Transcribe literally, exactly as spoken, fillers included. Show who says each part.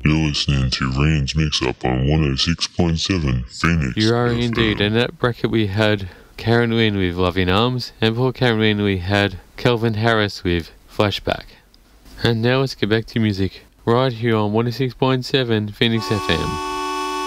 Speaker 1: You're listening to Rain's Mix-Up on one oh six point seven Phoenix.
Speaker 2: You are
Speaker 1: F M.
Speaker 2: indeed. In that bracket we had Karen Wynn with Loving Arms, and for Karen Wynn we had Calvin Harris with Flashback. And now let's get back to music, right here on one oh six point seven Phoenix F M.